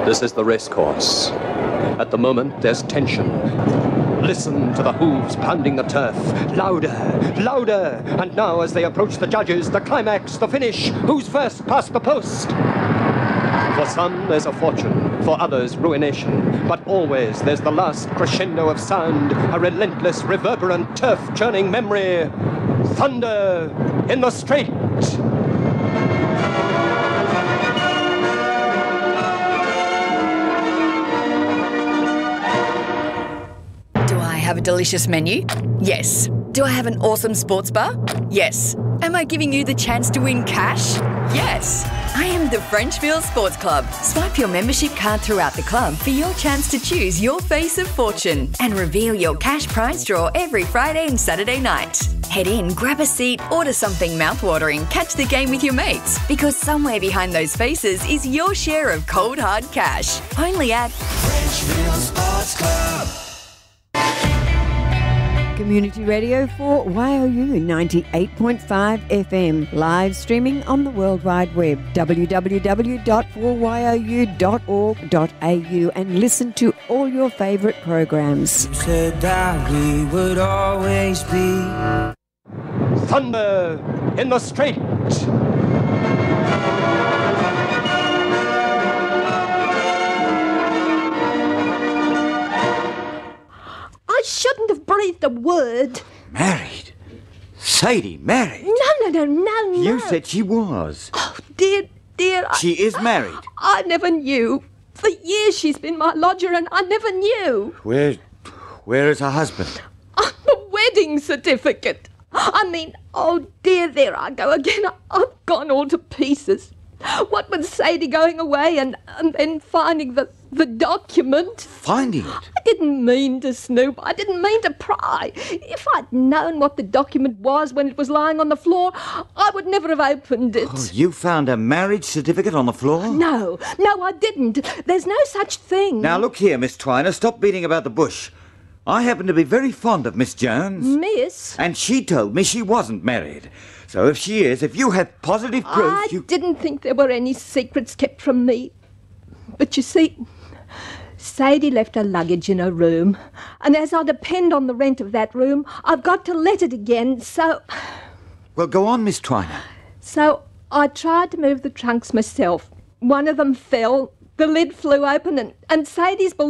This is the racecourse. At the moment, there's tension. Listen to the hooves pounding the turf. Louder, louder. And now, as they approach the judges, the climax, the finish. Who's first past the post? For some, there's a fortune. For others, ruination. But always, there's the last crescendo of sound. A relentless, reverberant, turf-churning memory. Thunder in the Strait. Have a delicious menu? Yes. Do I have an awesome sports bar? Yes. Am I giving you the chance to win cash? Yes. I am the Frenchville Sports Club. Swipe your membership card throughout the club for your chance to choose your face of fortune and reveal your cash prize draw every Friday and Saturday night. Head in, grab a seat, order something mouthwatering, catch the game with your mates, because somewhere behind those faces is your share of cold hard cash. Only at Frenchville Sports Club. Community radio for YOU 98.5 FM, live streaming on the World Wide Web, www.4you.org.au, and listen to all your favourite programs. You said that we would always be. Thunder in the Strait. I shouldn't have breathed a word. Married? Sadie, married? No. You said she was. Oh, dear. She is married. I never knew. For years she's been my lodger and I never knew. Where is her husband? The wedding certificate. I mean, oh dear, there I go again. I've gone all to pieces. What with Sadie going away and then finding the document. Finding it? I didn't mean to snoop. I didn't mean to pry. If I'd known what the document was when it was lying on the floor, I would never have opened it. Oh, you found a marriage certificate on the floor? No, I didn't. There's no such thing. Now look here, Miss Twiner, stop beating about the bush. I happen to be very fond of Miss Jones. Miss? And she told me she wasn't married. So if she is, if you have positive proof, I didn't think there were any secrets kept from me. But you see, Sadie left her luggage in her room. And as I depend on the rent of that room, I've got to let it again, so... Well, go on, Miss Twiner. So I tried to move the trunks myself. One of them fell, the lid flew open, and Sadie's